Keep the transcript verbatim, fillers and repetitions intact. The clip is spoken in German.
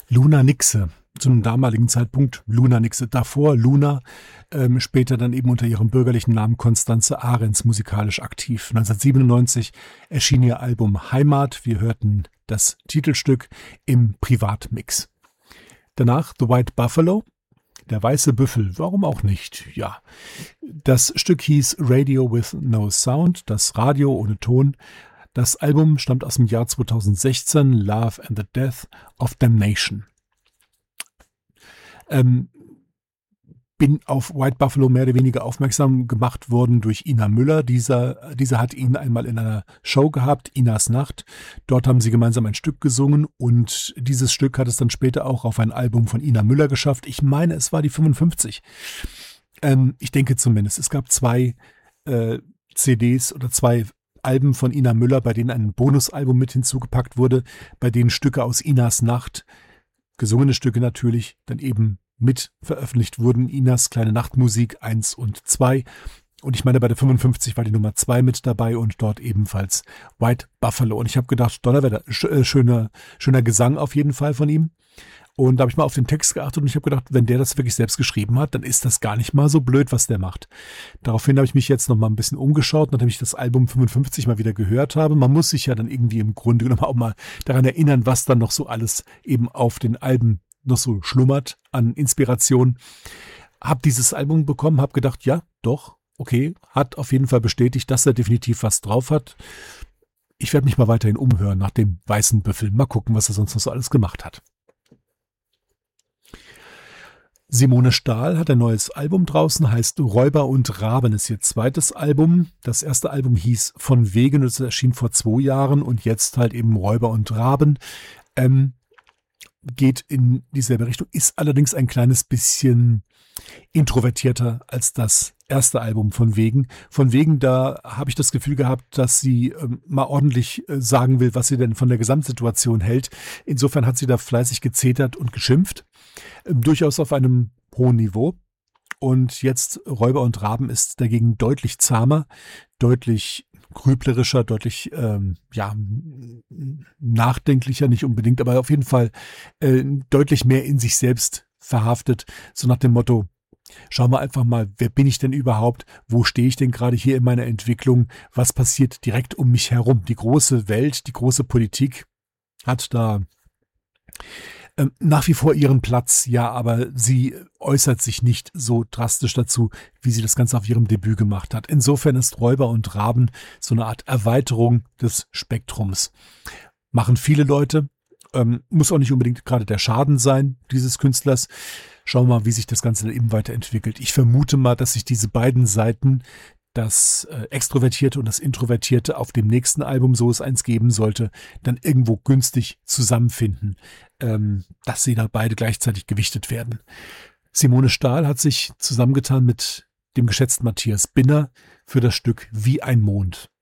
Luna Nixe, zu einem damaligen Zeitpunkt Luna Nixe, davor Luna, ähm, später dann eben unter ihrem bürgerlichen Namen Constanze Ahrens musikalisch aktiv. neunzehnhundertsiebenundneunzig erschien ihr Album Heimat, wir hörten das Titelstück im Privatmix. Danach The White Buffalo, der weiße Büffel, warum auch nicht, ja. Das Stück hieß Radio with No Sound, das Radio ohne Ton. Das Album stammt aus dem Jahr zweitausendsechzehn, Love and the Death of Damnation. Ähm, bin auf White Buffalo mehr oder weniger aufmerksam gemacht worden durch Ina Müller. Dieser, dieser hat ihn einmal in einer Show gehabt, Inas Nacht. Dort haben sie gemeinsam ein Stück gesungen und dieses Stück hat es dann später auch auf ein Album von Ina Müller geschafft. Ich meine, es war die fünfundfünfzig. Ähm, ich denke zumindest. Es gab zwei äh, C Ds oder zwei Alben von Ina Müller, bei denen ein Bonusalbum mit hinzugepackt wurde, bei denen Stücke aus Inas Nacht, gesungene Stücke natürlich, dann eben mit veröffentlicht wurden. Inas kleine Nachtmusik eins und zwei. Und ich meine, bei der fünfundfünfzig war die Nummer zwei mit dabei und dort ebenfalls White Buffalo. Und ich habe gedacht, Donnerwetter, sch- schöner, schöner Gesang auf jeden Fall von ihm. Und da habe ich mal auf den Text geachtet und ich habe gedacht, wenn der das wirklich selbst geschrieben hat, dann ist das gar nicht mal so blöd, was der macht. Daraufhin habe ich mich jetzt noch mal ein bisschen umgeschaut, nachdem ich das Album fünfundfünfzig mal wieder gehört habe. Man muss sich ja dann irgendwie im Grunde genommen auch mal daran erinnern, was dann noch so alles eben auf den Alben noch so schlummert an Inspiration. Hab dieses Album bekommen, habe gedacht, ja, doch, okay, hat auf jeden Fall bestätigt, dass er definitiv was drauf hat. Ich werde mich mal weiterhin umhören nach dem weißen Büffel. Mal gucken, was er sonst noch so alles gemacht hat. Simone Stahl hat ein neues Album draußen, heißt Räuber und Raben, ist ihr zweites Album. Das erste Album hieß Von Wegen, das erschien vor zwei Jahren und jetzt halt eben Räuber und Raben. Ähm, geht in dieselbe Richtung, ist allerdings ein kleines bisschen introvertierter als das erste Album Von Wegen. Von Wegen, da habe ich das Gefühl gehabt, dass sie ähm, mal ordentlich äh, sagen will, was sie denn von der Gesamtsituation hält. Insofern hat sie da fleißig gezetert und geschimpft. Ähm, durchaus auf einem hohen Niveau. Und jetzt Räuber und Raben ist dagegen deutlich zahmer, deutlich grüblerischer, deutlich ähm, ja nachdenklicher, nicht unbedingt, aber auf jeden Fall äh, deutlich mehr in sich selbst verhaftet. So nach dem Motto, schauen wir einfach mal, wer bin ich denn überhaupt? Wo stehe ich denn gerade hier in meiner Entwicklung? Was passiert direkt um mich herum? Die große Welt, die große Politik hat da ähm, nach wie vor ihren Platz, ja, aber sie äußert sich nicht so drastisch dazu, wie sie das Ganze auf ihrem Debüt gemacht hat. Insofern ist Räuber und Raben so eine Art Erweiterung des Spektrums. Machen viele Leute, ähm, muss auch nicht unbedingt gerade der Schaden sein dieses Künstlers. Schauen wir mal, wie sich das Ganze dann eben weiterentwickelt. Ich vermute mal, dass sich diese beiden Seiten, das äh, Extrovertierte und das Introvertierte, auf dem nächsten Album, so es eins geben sollte, dann irgendwo günstig zusammenfinden, ähm, dass sie da beide gleichzeitig gewichtet werden. Simone Stahl hat sich zusammengetan mit dem geschätzten Matthias Binner für das Stück Wie ein Mond.